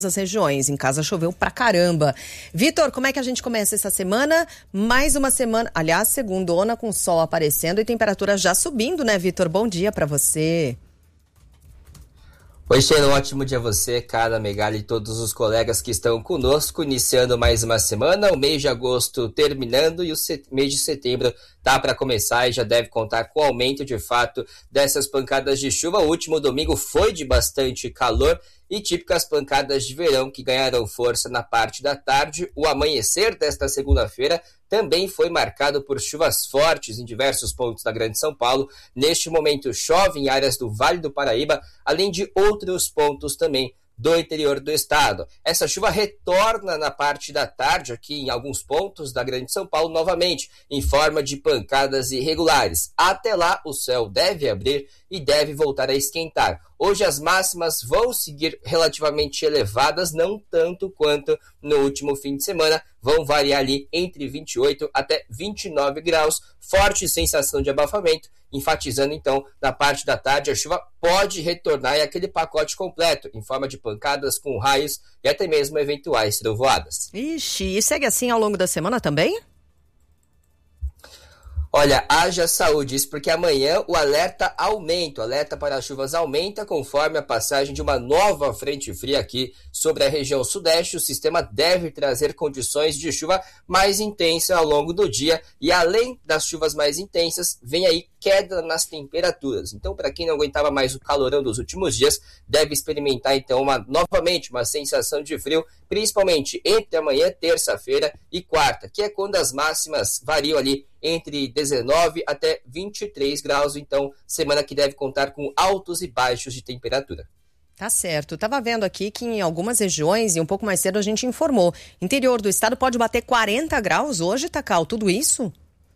as regiões. Em casa choveu pra caramba. Vitor, como é que a gente começa essa semana? Mais uma semana, aliás, segundona com sol aparecendo e temperatura já subindo, né, Vitor? Bom dia pra você. Oi, Sheila, um ótimo dia a você, Carla, Megali e todos os colegas que estão conosco, iniciando mais uma semana, o mês de agosto terminando e o mês de setembro tá para começar e já deve contar com o aumento, de fato, dessas pancadas de chuva. O último domingo foi de bastante calor e típicas pancadas de verão que ganharam força na parte da tarde. O amanhecer desta segunda-feira também foi marcado por chuvas fortes em diversos pontos da Grande São Paulo. Neste momento chove em áreas do Vale do Paraíba, além de outros pontos também do interior do estado. Essa chuva retorna na parte da tarde aqui em alguns pontos da Grande São Paulo novamente, em forma de pancadas irregulares. Até lá o céu deve abrir e deve voltar a esquentar. Hoje as máximas vão seguir relativamente elevadas, não tanto quanto no último fim de semana, vão variar ali entre 28 até 29 graus, forte sensação de abafamento, enfatizando então na parte da tarde a chuva pode retornar em aquele pacote completo, em forma de pancadas com raios e até mesmo eventuais trovoadas. Ixi, e segue assim ao longo da semana também? Olha, haja saúde, isso porque amanhã o alerta aumenta, o alerta para as chuvas aumenta conforme a passagem de uma nova frente fria aqui sobre a região sudeste. O sistema deve trazer condições de chuva mais intensa ao longo do dia e além das chuvas mais intensas, vem aí queda nas temperaturas. Então, para quem não aguentava mais o calorão dos últimos dias, deve experimentar então novamente uma sensação de frio, principalmente entre amanhã, terça-feira e quarta, que é quando as máximas variam ali entre 19 até 23 graus, então semana que deve contar com altos e baixos de temperatura. Tá certo. Tava vendo aqui que em algumas regiões, e um pouco mais cedo a gente informou, interior do estado pode bater 40 graus hoje, Tacal, tudo isso?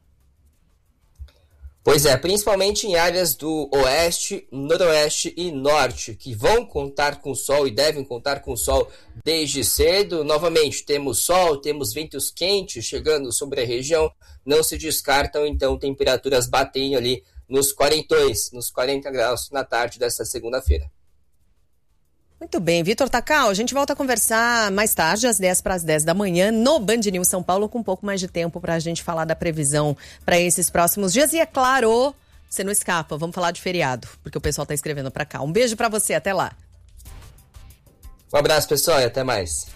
Pois é, principalmente em áreas do oeste, noroeste e norte, que vão contar com sol e devem contar com sol desde cedo. Novamente, temos sol, temos ventos quentes chegando sobre a região, não se descartam, então, temperaturas batendo ali nos 40 graus na tarde desta segunda-feira. Muito bem, Vitor Tacal, a gente volta a conversar mais tarde, às 10 para as 10 da manhã, no Band News São Paulo, com um pouco mais de tempo para a gente falar da previsão para esses próximos dias. E é claro, você não escapa, vamos falar de feriado, porque o pessoal está escrevendo para cá. Um beijo para você, até lá. Um abraço, pessoal, e até mais.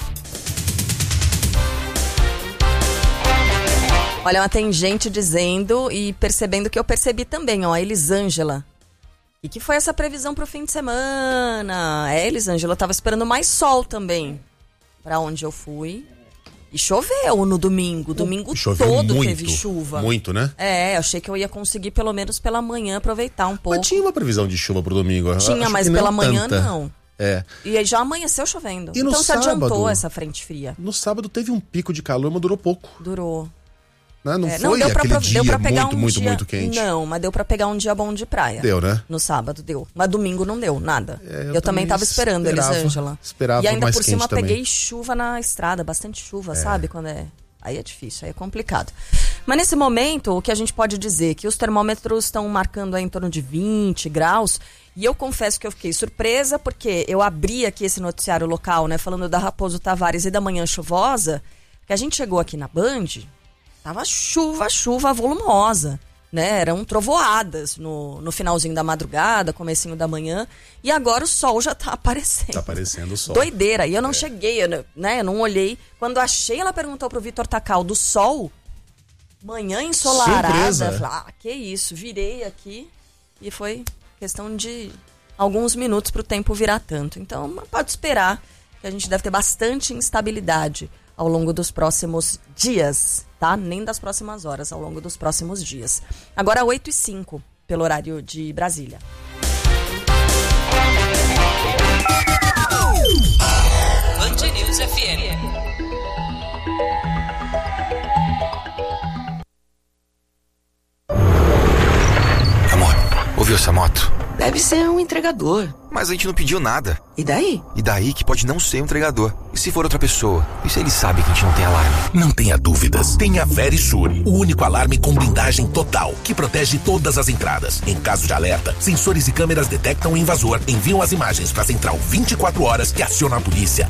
Olha, tem gente dizendo e percebendo que eu percebi também, ó, a Elisângela. E que foi essa previsão pro fim de semana? Elisângela, eu tava esperando mais sol também. Pra onde eu fui. E choveu no domingo. Domingo todo muito, teve chuva. Muito, né? É, eu achei que eu ia conseguir pelo menos pela manhã aproveitar um pouco. Mas tinha uma previsão de chuva pro domingo. Tinha, mas pela manhã não. É. E aí já amanheceu chovendo. E no então sábado, se adiantou essa frente fria. No sábado teve um pico de calor, mas durou pouco. Durou. Não foi aquele dia muito quente. Não, mas deu pra pegar um dia bom de praia. Deu, né? No sábado deu. Mas domingo não deu, nada. Eu também tava esperando, Elisângela. Esperava e ainda mais por cima também. Peguei chuva na estrada, bastante chuva, sabe? Quando aí é difícil, aí é complicado. Mas nesse momento, o que a gente pode dizer? Que os termômetros estão marcando aí em torno de 20 graus. E eu confesso que eu fiquei surpresa, porque eu abri aqui esse noticiário local, né? Falando da Raposo Tavares e da manhã chuvosa. Que a gente chegou aqui na Band... Tava chuva volumosa, né? Eram trovoadas no finalzinho da madrugada, comecinho da manhã. E agora o sol já tá aparecendo. Tá aparecendo o sol. Doideira. E eu não cheguei, né? Eu não olhei. Quando achei, ela perguntou pro Vitor Tacal do sol. Manhã ensolarada. Surpresa. Falei, que isso. Virei aqui e foi questão de alguns minutos pro tempo virar tanto. Então, pode esperar que a gente deve ter bastante instabilidade ao longo dos próximos dias, tá? Nem das próximas horas, ao longo dos próximos dias. Agora 8h05, pelo horário de Brasília. Band News FM. Amor, ouviu essa moto? Deve ser um entregador. Mas a gente não pediu nada. E daí? E daí que pode não ser um entregador. E se for outra pessoa? E se ele sabe que a gente não tem alarme? Não tenha dúvidas. Tenha Verisure, o único alarme com blindagem total, que protege todas as entradas. Em caso de alerta, sensores e câmeras detectam o invasor, enviam as imagens para a central 24 horas que aciona a polícia.